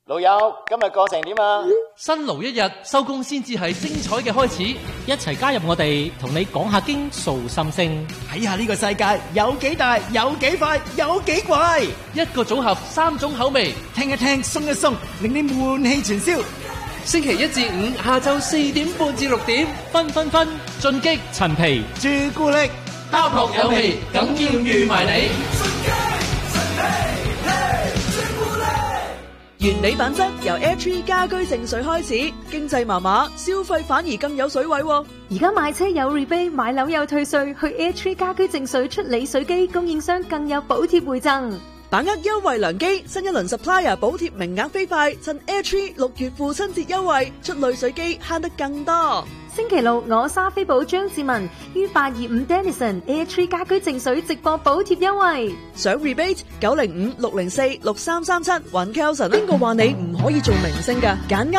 老友，今日過成點啊？ 辛勞一日，收工先至係精彩嘅開始。 一齊加入我哋，同你講下經，訴心聲， 睇下呢個世界有幾大，有幾快，有幾怪。 一個組合，3種口味， 聽一聽，鬆一鬆，令你悶氣全消。 星期一至五下晝4點半至6點， 分進擊陳皮朱古力， 包撲有味，梗要預埋你。 原理品質由 Airtree 家居淨水開始，經濟麻麻，消費反而更有水位。 而家買車有 rebate， 買樓有退稅，去 Airtree 家居淨水出理水機，供應商更有補貼回贈。 把握優惠良機，新一輪 supplier 補貼名額飛快，趁 Airtree 6月父親節優惠，出濾水機慳得更多。 星期六我莎菲寶張志文於825 Denison Airtree 家居淨水直播補貼優惠， 上 rebate 905-604-6337，揾 Kelson。邊個話你唔可以做明星㗎？揀